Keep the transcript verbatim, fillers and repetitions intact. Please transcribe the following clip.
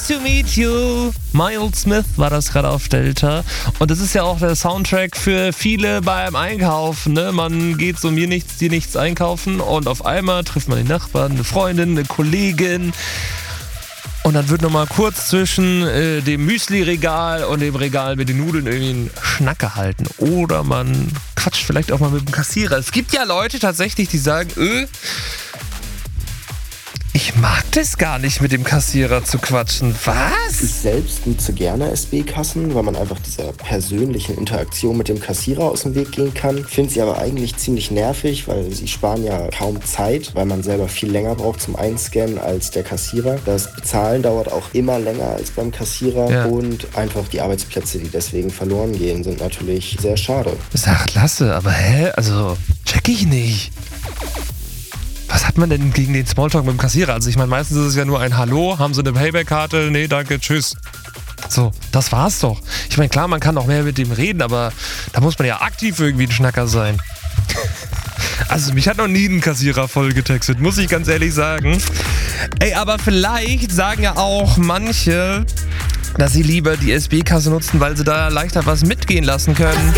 to meet you. Miles Smith war das gerade auf Delta. Und das ist ja auch der Soundtrack für viele beim Einkaufen. Ne? Man geht so mir nichts, dir nichts einkaufen und auf einmal trifft man den Nachbarn, eine Freundin, eine Kollegin. Und dann wird nochmal kurz zwischen äh, dem Müsli-Regal und dem Regal mit den Nudeln irgendwie ein Schnack gehalten. Oder man quatscht vielleicht auch mal mit dem Kassierer. Es gibt ja Leute tatsächlich, die sagen, öh, ich mag das gar nicht, mit dem Kassierer zu quatschen. Was? Ich selbst nutze gerne S B-Kassen, weil man einfach dieser persönlichen Interaktion mit dem Kassierer aus dem Weg gehen kann. Finde sie aber eigentlich ziemlich nervig, weil sie sparen ja kaum Zeit, weil man selber viel länger braucht zum Einscannen als der Kassierer. Das Bezahlen dauert auch immer länger als beim Kassierer Ja. und einfach die Arbeitsplätze, die deswegen verloren gehen, sind natürlich sehr schade. Sag, lasse, aber hä? Also, check ich nicht. Was hat man denn gegen den Smalltalk mit dem Kassierer? Also ich meine, meistens ist es ja nur ein Hallo, haben Sie eine Payback-Karte? Nee, danke, tschüss. So, das war's doch. Ich meine, klar, man kann auch mehr mit dem reden, aber da muss man ja aktiv irgendwie ein Schnacker sein. Also mich hat noch nie ein Kassierer voll getextet, muss ich ganz ehrlich sagen. Ey, aber vielleicht sagen ja auch manche, dass sie lieber die S B-Kasse nutzen, weil sie da leichter was mitgehen lassen können.